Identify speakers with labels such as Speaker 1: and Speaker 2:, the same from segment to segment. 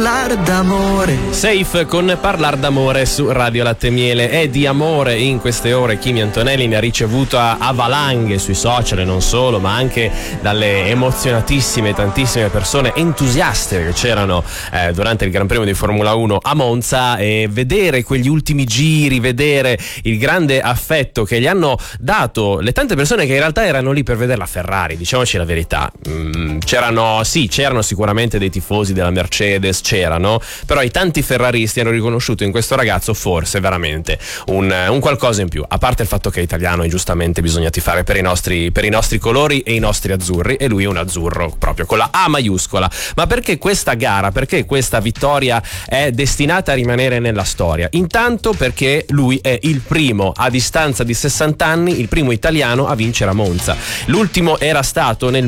Speaker 1: d'amore.
Speaker 2: Safe con Parlar d'amore su Radio Latte e Miele. È di amore in queste ore Kimi Antonelli ne ha ricevuto a valanghe sui social e non solo, ma anche dalle emozionatissime tantissime persone entusiaste che c'erano durante il Gran Premio di Formula 1 a Monza, e vedere quegli ultimi giri, vedere il grande affetto che gli hanno dato le tante persone che in realtà erano lì per vedere la Ferrari, diciamoci la verità. C'erano sicuramente dei tifosi della Mercedes, però i tanti ferraristi hanno riconosciuto in questo ragazzo forse veramente un qualcosa in più, a parte il fatto che è italiano e giustamente bisogna tifare per i nostri colori e i nostri azzurri, e lui è un azzurro proprio con la A maiuscola. Ma perché questa gara, perché questa vittoria è destinata a rimanere nella storia? Intanto perché lui è il primo, a distanza di 60 anni, il primo italiano a vincere a Monza. L'ultimo era stato nel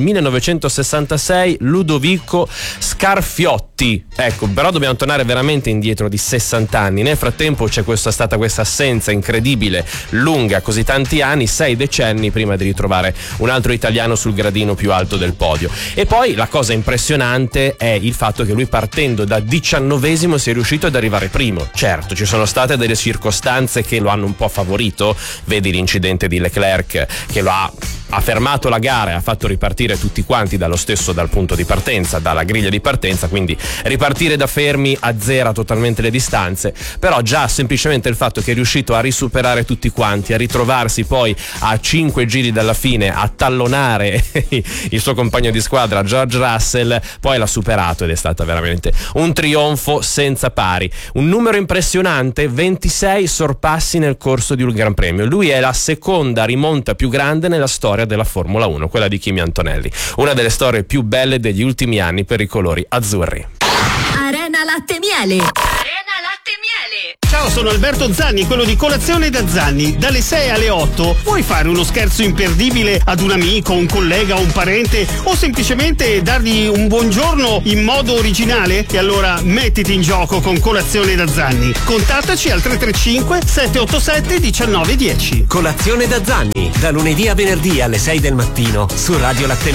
Speaker 2: 1966 Ludovico Scarfiotti. Ecco, però dobbiamo tornare veramente indietro di 60 anni. Nel frattempo c'è stata questa assenza incredibile, lunga, così tanti anni, 6 decenni prima di ritrovare un altro italiano sul gradino più alto del podio. E poi la cosa impressionante è il fatto che lui, partendo da 19esimo, sia riuscito ad arrivare primo. Certo, ci sono state delle circostanze che lo hanno un po' favorito, vedi l'incidente di Leclerc che lo ha fermato la gara e ha fatto ripartire tutti quanti dal punto di partenza, dalla griglia di partenza, quindi ripartire da fermi azzera totalmente le distanze. Però già semplicemente il fatto che è riuscito a risuperare tutti quanti, a ritrovarsi poi a 5 giri dalla fine, a tallonare il suo compagno di squadra George Russell, poi l'ha superato ed è stata veramente un trionfo senza pari. Un numero impressionante, 26 sorpassi nel corso di un Gran Premio. Lui è la seconda rimonta più grande nella storia della Formula 1, quella di Kimi Antonelli, una delle storie più belle degli ultimi anni per i colori azzurri.
Speaker 3: Arena Latte e Miele.
Speaker 4: Arena Latte e Miele.
Speaker 5: Ciao, sono Alberto Zanni, quello di Colazione da Zanni. Dalle 6 alle 8 vuoi fare uno scherzo imperdibile ad un amico, un collega, un parente, o semplicemente dargli un buongiorno in modo originale? E allora mettiti in gioco con Colazione da Zanni. Contattaci al 335 787 1910.
Speaker 6: Colazione da Zanni, da lunedì a venerdì alle 6 del mattino su Radio Latte e Miele.